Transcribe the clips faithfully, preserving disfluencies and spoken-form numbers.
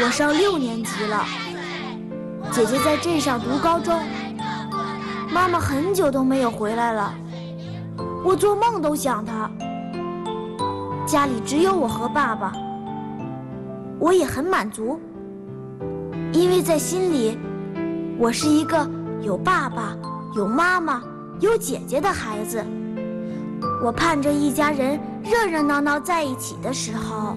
我上六年级了，姐姐在镇上读高中，妈妈很久都没有回来了，我做梦都想她。家里只有我和爸爸，我也很满足，因为在心里，我是一个有爸爸、有妈妈、有姐姐的孩子。我盼着一家人热热闹闹在一起的时候。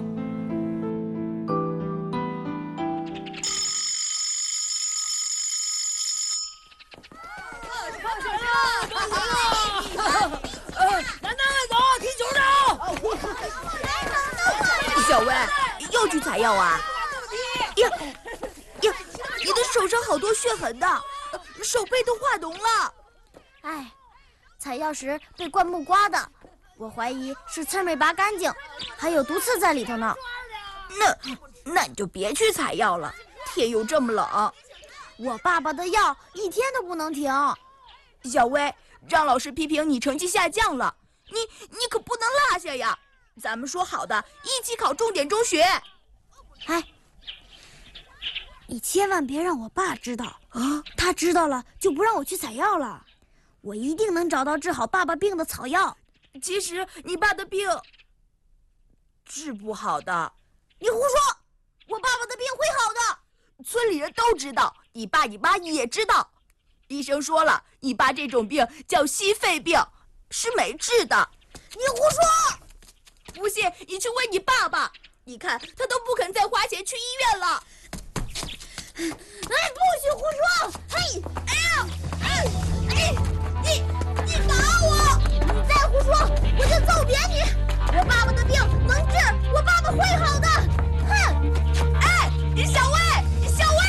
楠楠，走，踢球去！ 小薇，又去采药啊？呀呀，你的手上好多血痕的，手背都化脓了。 哎，采药时被灌木刮的，我怀疑是刺没拔干净，还有毒刺在里头呢。 那那你就别去采药了，天又这么冷。 我爸爸的药一天都不能停。 小薇，让老师批评你成绩下降了，你你可不能落下呀！咱们说好的一起考重点中学。 哎，你千万别让我爸知道啊！他知道了就不让我去采药了。我一定能找到治好爸爸病的草药。 其实你爸的病治不好的。 你胡说！我爸爸的病会好的。 村里人都知道，你爸你妈也知道。医生说了，你爸这种病叫矽肺病，是没治的。 你胡说！ 不信你去问你爸爸，你看他都不肯再花钱去医院了。 哎，不许胡说！嘿，哎呀，哎，哎，你你打我！你再胡说，我就揍扁你！我爸爸的病能治，我爸爸会好的。哼！ 哎，小薇，小薇！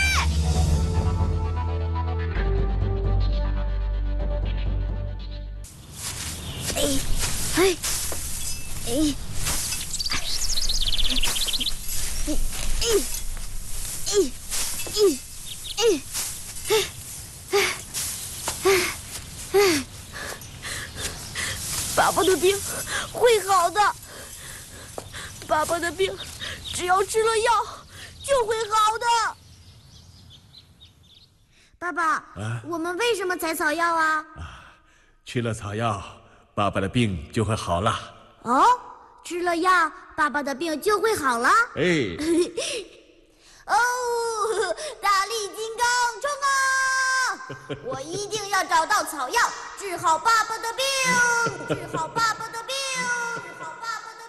哎，哎，哎。哎，哎，哎，哎，哎，哎，哎，爸爸的病会好的，爸爸的病只要吃了药就会好的。爸爸，啊、我们为什么采草药啊？ 啊，吃了草药，爸爸的病就会好了。 哦。吃了药，爸爸的病就会好了。 哎， 哦，大力金刚冲啊！我一定要找到草药，治好爸爸的病，治好爸爸的病，治好爸爸的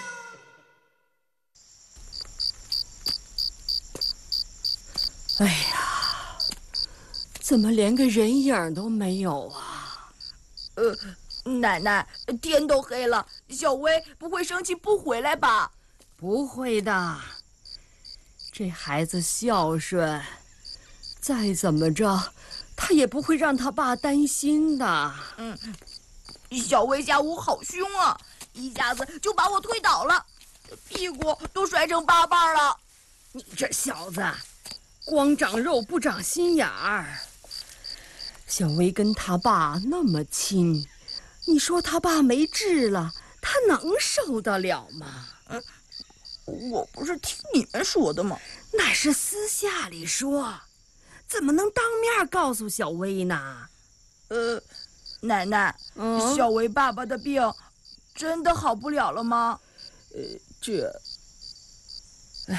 病。哎呀，怎么连个人影都没有啊？ 呃。奶奶，天都黑了，小薇不会生气不回来吧？ 不会的，这孩子孝顺，再怎么着，他也不会让他爸担心的。 嗯，小薇下午好凶啊，一下子就把我推倒了，屁股都摔成八瓣了。 你这小子，光长肉不长心眼儿。小薇跟他爸那么亲。你说他爸没治了，他能受得了吗？ 嗯，我不是听你们说的吗？ 那是私下里说，怎么能当面告诉小薇呢？ 呃，奶奶，嗯、小薇爸爸的病真的好不了了吗？ 呃，这，唉，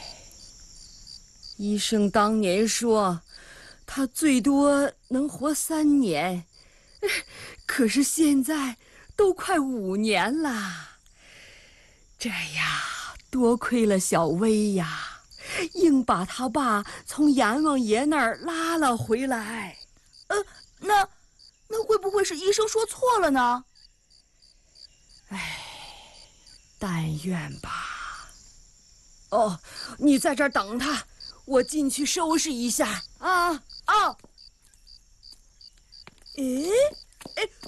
医生当年说，他最多能活三年。可是现在都快五年了，这呀多亏了小薇呀，硬把他爸从阎王爷那儿拉了回来。 呃，那那会不会是医生说错了呢？ 唉，但愿吧。哦，你在这儿等他，我进去收拾一下啊啊！ 诶，哎，